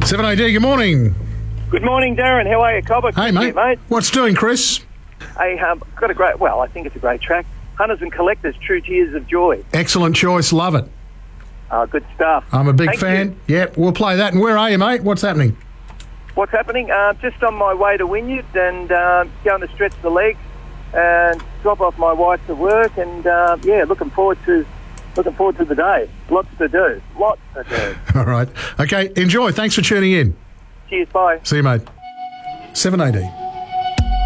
7AD, good morning. Good morning, Darren. How are you, Cobber? Hey, mate. Mate. What's doing, Chris? I got a great, well, I think it's a great track. Hunters and Collectors, True Tears of Joy. Excellent choice. Love it. Good stuff. I'm a big Thank fan. you. Yep, we'll play that. And where are you, mate? What's happening? What's happening? Just on my way to Wynyard and going to stretch the legs and drop off my wife to work and, looking forward to the day. Lots to do. All right. Okay, enjoy. Thanks for tuning in. Cheers, bye. See you, mate. 7AD.